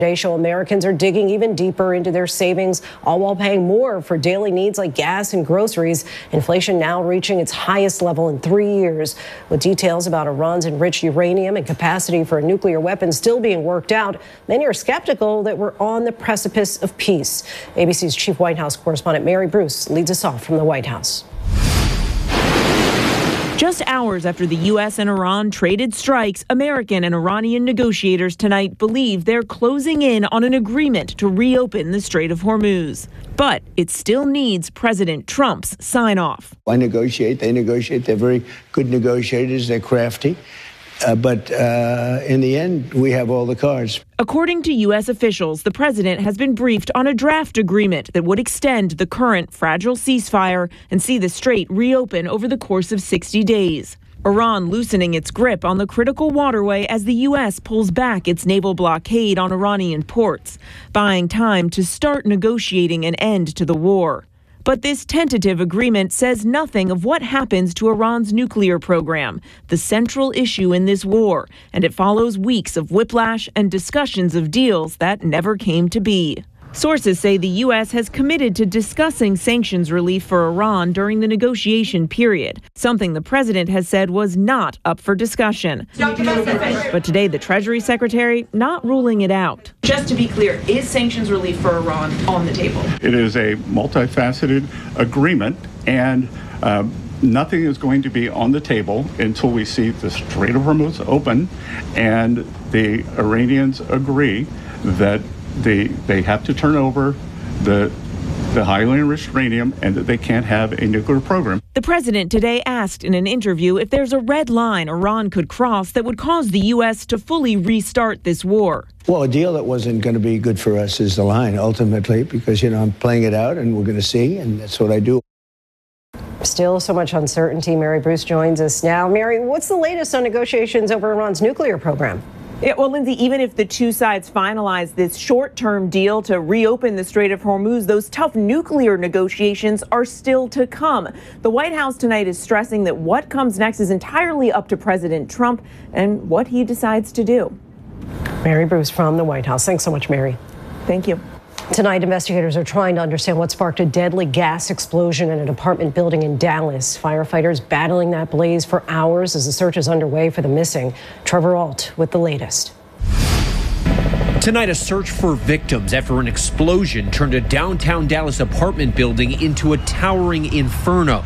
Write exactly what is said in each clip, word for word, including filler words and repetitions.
Today show Americans are digging even deeper into their savings, all while paying more for daily needs like gas and groceries. Inflation now reaching its highest level in three years. With details about Iran's enriched uranium and capacity for a nuclear weapon still being worked out, many are skeptical that we're on the precipice of peace. A B C's chief White House correspondent Mary Bruce leads us off from the White House. Just hours after the U S and Iran traded strikes, American and Iranian negotiators tonight believe they're closing in on an agreement to reopen the Strait of Hormuz. But it still needs President Trump's sign-off. I negotiate, they negotiate, they're very good negotiators, they're crafty. Uh, but uh, in the end, we have all the cards. According to U S officials, the president has been briefed on a draft agreement that would extend the current fragile ceasefire and see the strait reopen over the course of sixty days. Iran loosening its grip on the critical waterway as the U S pulls back its naval blockade on Iranian ports, buying time to start negotiating an end to the war. But this tentative agreement says nothing of what happens to Iran's nuclear program, the central issue in this war, and it follows weeks of whiplash and discussions of deals that never came to be. Sources say the U S has committed to discussing sanctions relief for Iran during the negotiation period, something the president has said was not up for discussion. But today, the Treasury Secretary not ruling it out. Just to be clear, is sanctions relief for Iran on the table? It is a multifaceted agreement, and uh, nothing is going to be on the table until we see the Strait of Hormuz open and the Iranians agree that They they have to turn over the the highly enriched uranium and that they can't have a nuclear program. The president today asked in an interview if there's a red line Iran could cross that would cause the U S to fully restart this war. Well, a deal that wasn't going to be good for us is the line, ultimately, because, you know, I'm playing it out and we're going to see, and that's what I do. Still so much uncertainty. Mary Bruce joins us now. Mary, what's the latest on negotiations over Iran's nuclear program? Yeah, well, Lindsay, even if the two sides finalize this short-term deal to reopen the Strait of Hormuz, those tough nuclear negotiations are still to come. The White House tonight is stressing that what comes next is entirely up to President Trump and what he decides to do. Mary Bruce from the White House. Thanks so much, Mary. Thank you. Tonight, investigators are trying to understand what sparked a deadly gas explosion in an apartment building in Dallas. Firefighters battling that blaze for hours as the search is underway for the missing. Trevor Ault with the latest. Tonight, a search for victims after an explosion turned a downtown Dallas apartment building into a towering inferno.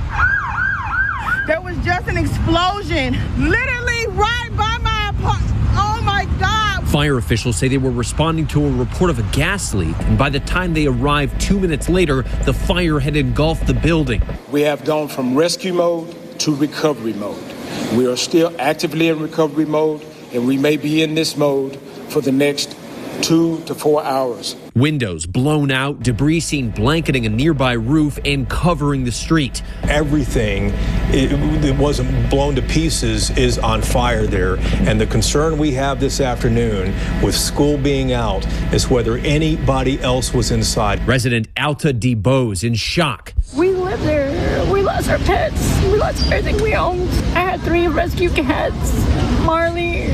There was just an explosion literally right by my apartment. Oh, my God. Fire officials say they were responding to a report of a gas leak, and by the time they arrived two minutes later, the fire had engulfed the building. We have gone from rescue mode to recovery mode. We are still actively in recovery mode, and we may be in this mode for the next two to four hours. Windows blown out, debris seen blanketing a nearby roof and covering the street. Everything that wasn't blown to pieces is on fire there. And the concern we have this afternoon with school being out is whether anybody else was inside. Resident Alta DeBose in shock. We lived there. We lost our pets. We lost everything we owned. I had three rescue cats, Marley,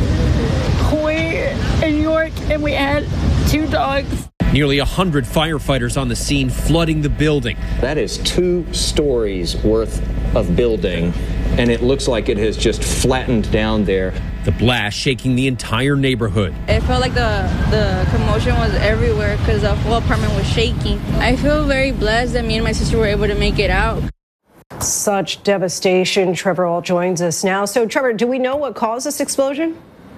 Hoy, and York, and we had two dogs. Nearly one hundred firefighters on the scene flooding the building. That is two stories worth of building, and it looks like it has just flattened down there. The blast shaking the entire neighborhood. It felt like the, the commotion was everywhere because the whole apartment was shaking. I feel very blessed that me and my sister were able to make it out. Such devastation. Trevor Ault joins us now. So, Trevor, do we know what caused this explosion?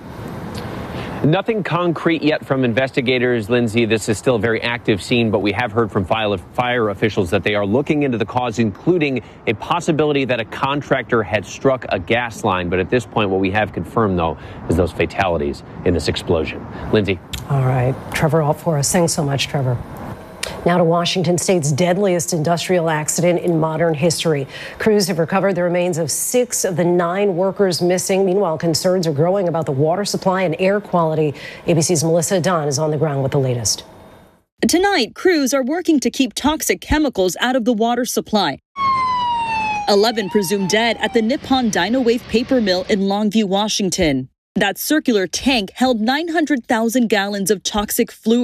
Nothing concrete yet from investigators, Lindsay. This is still a very active scene, but we have heard from fire officials that they are looking into the cause, including a possibility that a contractor had struck a gas line. But at this point, what we have confirmed, though, is those fatalities in this explosion. Lindsay. All right. Trevor Ault for us. Thanks so much, Trevor. Now to Washington State's deadliest industrial accident in modern history. Crews have recovered the remains of six of the nine workers missing. Meanwhile, concerns are growing about the water supply and air quality. A B C's Melissa Dunn is on the ground with the latest. Tonight, crews are working to keep toxic chemicals out of the water supply. eleven presumed dead at the Nippon Dynawave paper mill in Longview, Washington. That circular tank held nine hundred thousand gallons of toxic fluid.